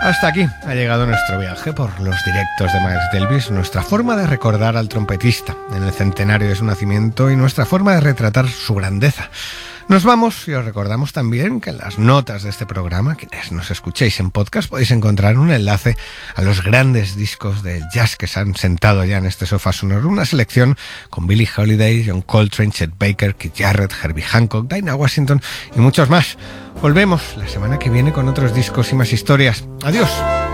Hasta aquí ha llegado nuestro viaje por los directos de Miles Davis, nuestra forma de recordar al trompetista en el centenario de su nacimiento y nuestra forma de retratar su grandeza. Nos vamos y os recordamos también que en las notas de este programa, quienes nos escuchéis en podcast, podéis encontrar un enlace a los grandes discos de jazz que se han sentado ya en este sofá sonoro. Una selección con Billie Holiday, John Coltrane, Chet Baker, Keith Jarrett, Herbie Hancock, Dinah Washington y muchos más. Volvemos la semana que viene con otros discos y más historias. Adiós.